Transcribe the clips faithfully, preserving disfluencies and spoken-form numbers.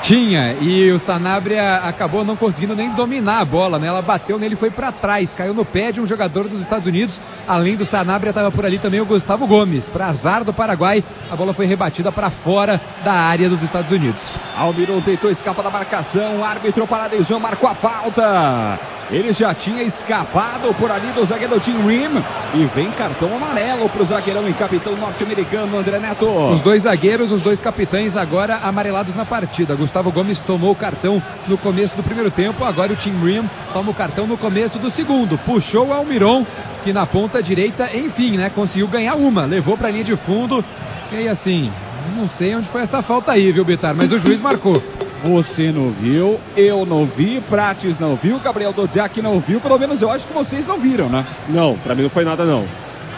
Tinha, e o Sanabria acabou não conseguindo nem dominar a bola, né? Ela bateu nele e foi para trás, caiu no pé de um jogador dos Estados Unidos. Além do Sanabria, estava por ali também o Gustavo Gomes. Para azar do Paraguai, a bola foi rebatida para fora da área dos Estados Unidos. Almiron tentou escapar da marcação, o árbitro paralisou, marcou a falta. Ele já tinha escapado por ali do zagueiro Tim Ream. E vem cartão amarelo para o zagueirão e capitão norte-americano André Neto. Os dois zagueiros, os dois capitães agora amarelados na partida. Gustavo Gomes tomou o cartão no começo do primeiro tempo. Agora o Tim Ream toma o cartão no começo do segundo. Puxou o Almiron, que na ponta direita, enfim, né, conseguiu ganhar uma. Levou para a linha de fundo. E assim, não sei onde foi essa falta aí, viu, Bitar? Mas o juiz marcou. Você não viu, eu não vi, Prates não viu, Gabriel Dodziak não viu, pelo menos eu acho que vocês não viram, né? Não, pra mim não foi nada não.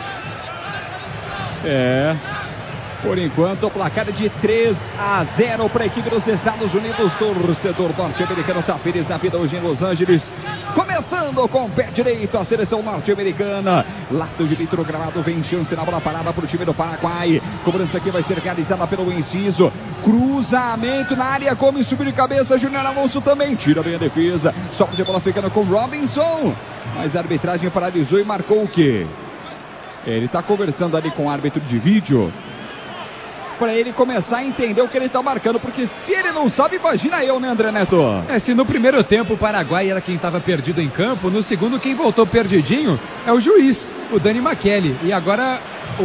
É, por enquanto o placar é de três a zero para a equipe dos Estados Unidos. Torcedor norte-americano está feliz na vida hoje em Los Angeles. Começando com o pé direito a seleção norte-americana. Lado direito do gramado, vem chance na bola parada para o time do Paraguai. Cobrança aqui vai ser realizada pelo Enciso. Cruzamento na área, come subir de cabeça. Júnior Alonso também tira bem a defesa. Sobe de bola ficando com Robinson. Mas a arbitragem paralisou e marcou o quê? Ele está conversando ali com o árbitro de vídeo para ele começar a entender o que ele está marcando, porque se ele não sabe, imagina eu, né, André Neto? É, se no primeiro tempo o Paraguai era quem estava perdido em campo, no segundo quem voltou perdidinho é o juiz, o Danny McKelly. E agora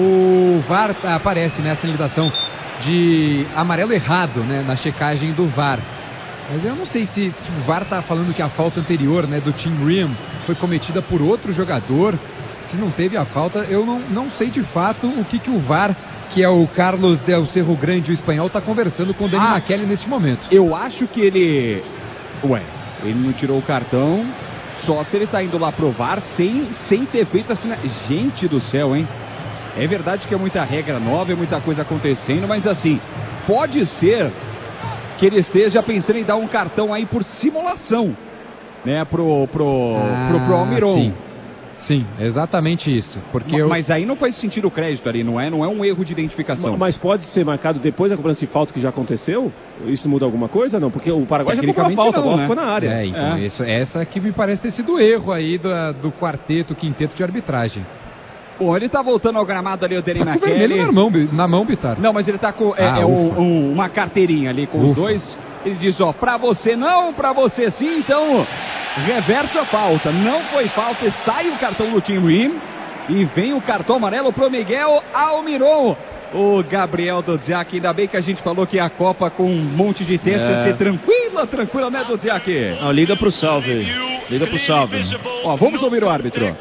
o V A R aparece nessa limitação de amarelo errado, né, na checagem do V A R. Mas eu não sei se, se o V A R está falando que a falta anterior, né, do Tim Ream foi cometida por outro jogador. Se não teve a falta, eu não, não sei de fato o que, que o V A R, que é o Carlos Del Cerro Grande, o espanhol, está conversando com o Danny ah, McKelly nesse momento. Eu acho que ele... Ué, ele não tirou o cartão, só se ele está indo lá pro V A R sem, sem ter feito assim... Gente do céu, hein? É verdade que é muita regra nova, é muita coisa acontecendo, mas assim, pode ser que ele esteja pensando em dar um cartão aí por simulação, né, pro, pro, ah, pro, pro Almiron. Sim. Sim, exatamente isso. Porque eu... Mas aí não faz sentido o crédito ali, não é? Não é um erro de identificação. Mas pode ser marcado depois da cobrança de falta que já aconteceu? Isso muda alguma coisa? Não, porque o Paraguai já cobrou a falta, não, a bola né? ficou na área. É, então, é. Isso, essa que me parece ter sido o erro aí do, do quarteto, quinteto de arbitragem. Bom, ele tá voltando ao gramado ali, o Danny tá McKelly. Vermelho na mão, na mão, Bitar. Não, mas ele tá com é, ah, é um, um, uma carteirinha ali com ufa. Os dois. Ele diz, ó, pra você não, pra você sim, então reverte a falta. Não foi falta, sai o cartão do Tim Ream e vem o cartão amarelo pro Miguel Almiron. O Gabriel Dodziak, ainda bem que a gente falou que a Copa com um monte de texto ia é. ser tranquila, tranquila, né, Dodziak? Não, liga pro salve, liga pro salve. Ó, vamos ouvir o árbitro.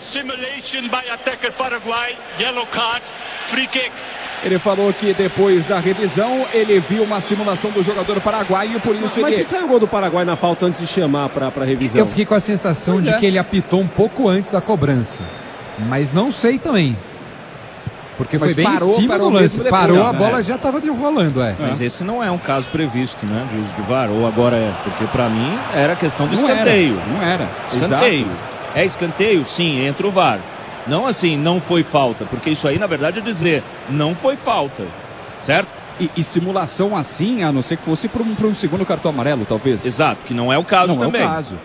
Ele falou que depois da revisão, ele viu uma simulação do jogador paraguaio, por isso Mas ele... Mas se saiu o gol do Paraguai na falta antes de chamar pra, pra revisão? Eu fiquei com a sensação pois de é. que ele apitou um pouco antes da cobrança. Mas não sei também. Porque Mas foi bem parou, em cima parou do lance. Depois, parou, a é. bola já estava rolando, é. Mas é. esse não é um caso previsto, né, de uso de V A R, ou agora é. Porque pra mim era questão do não escanteio. Era, não era. Escanteio. Exato. É escanteio? Sim, entra o V A R. Não assim, não foi falta. Porque isso aí, na verdade, é dizer, não foi falta. Certo? E, e simulação assim, a não ser que fosse para um, um segundo cartão amarelo, talvez. Exato, que não é o caso não também. Não é o caso.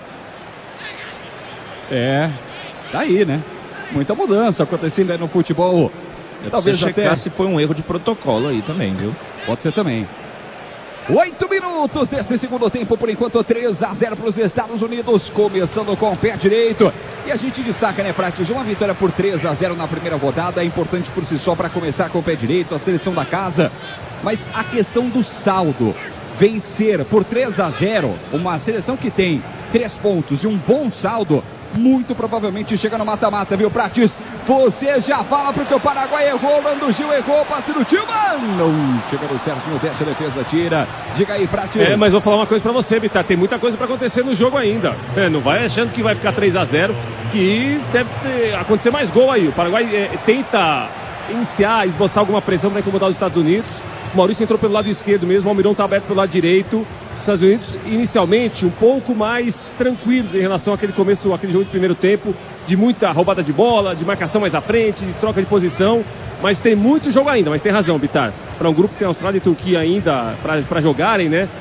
É, tá aí, né? Muita mudança acontecendo aí no futebol. É talvez até se foi um erro de protocolo aí também, viu? Pode ser também. Oito minutos desse segundo tempo, por enquanto três a zero para os Estados Unidos, começando com o pé direito. E a gente destaca, né, Prates, uma vitória por três a zero na primeira rodada, é importante por si só para começar com o pé direito, a seleção da casa. Mas a questão do saldo, vencer por três a zero, uma seleção que tem três pontos e um bom saldo, muito provavelmente chega no mata-mata, viu, Prates? Você já fala porque o Paraguai errou, Lando Gil errou, passe do Tillman. Não chega no certinho, desce a defesa, tira. Diga aí, Prates. É, mas vou falar uma coisa pra você, Bitar. Tem muita coisa pra acontecer no jogo ainda. É, não vai achando que vai ficar três a zero, que deve ter, acontecer mais gol aí. O Paraguai é, tenta iniciar, esboçar alguma pressão para incomodar os Estados Unidos. O Maurício entrou pelo lado esquerdo mesmo, o Almiron tá aberto pelo lado direito. Os Estados Unidos, inicialmente, um pouco mais tranquilos em relação àquele começo, àquele jogo de primeiro tempo, de muita roubada de bola, de marcação mais à frente, de troca de posição, mas tem muito jogo ainda, mas tem razão, Bitar. Para um grupo que tem Austrália e Turquia ainda para jogarem, né?